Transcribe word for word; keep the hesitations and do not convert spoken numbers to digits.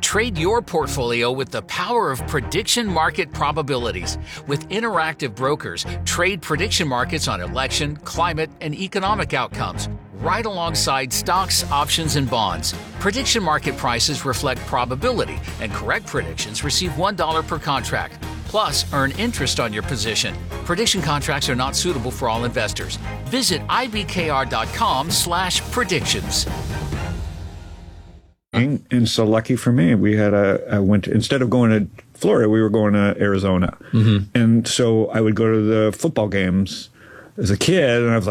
Trade your portfolio with the power of prediction market probabilities. With interactive brokers, trade prediction markets on election, climate, and economic outcomes, right alongside stocks, options, and bonds. Prediction market prices reflect probability, and correct predictions receive one dollar per contract. Plus, earn interest on your position. Prediction contracts are not suitable for all investors. Visit ibkr.com slash predictions. And so lucky for me, we had a, I went, to, instead of going to Florida, we were going to Arizona. Mm-hmm. And so I would go to the football games as a kid, and I was like,